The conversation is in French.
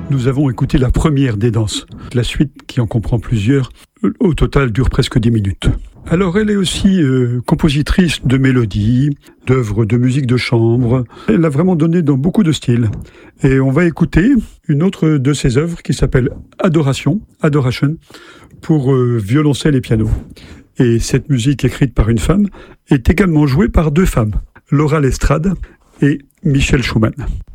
Nous avons écouté la première des danses. La suite, qui en comprend plusieurs, au total dure presque 10 minutes. Alors elle est aussi compositrice de mélodies, d'œuvres de musique de chambre. Elle a vraiment donné dans beaucoup de styles. Et on va écouter une autre de ses œuvres qui s'appelle Adoration, pour violoncelle et piano. Et cette musique écrite par une femme est également jouée par deux femmes, Laura Lestrade et Michel Schumann.